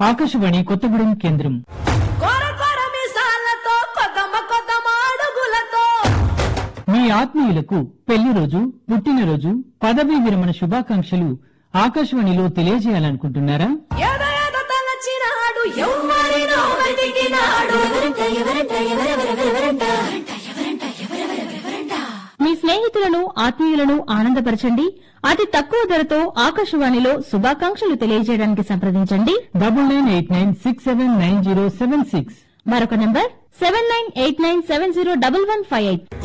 ఆకాశవాణి కొత్తగూడెం కేంద్రం. మీ ఆత్మీయులకు పెళ్లి రోజు, పుట్టినరోజు, పదవీ విరమణ శుభాకాంక్షలు ఆకాశవాణిలో తెలియజేయాలనుకుంటున్నారా? మీ స్నేహితులను, ఆత్మీయులను ఆనందపరచండి. అతి తక్కువ ధరతో ఆకాశవాణిలో శుభాకాంక్షలు తెలియజేయడానికి సంప్రదించండి 9989679076. మరొక నంబర్ 7989701158.